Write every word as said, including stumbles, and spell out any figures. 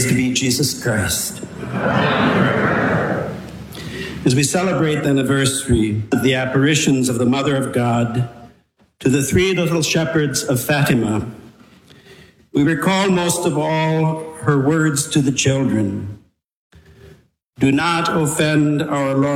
praised be Jesus Christ. As we celebrate the anniversary of the apparitions of the Mother of God to the three little shepherds of Fatima, we recall most of all her words to the children. Do not offend our Lord.